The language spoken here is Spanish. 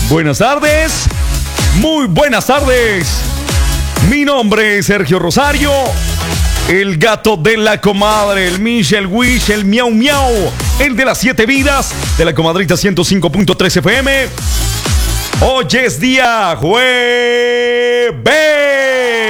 Buenas tardes. Muy buenas tardes. Mi nombre es Sergio Rosario, el gato de la comadre, el Mish, el Wish, el Miau Miau, el de las 7 vidas de la comadrita 105.3 FM. Hoy es día jueves.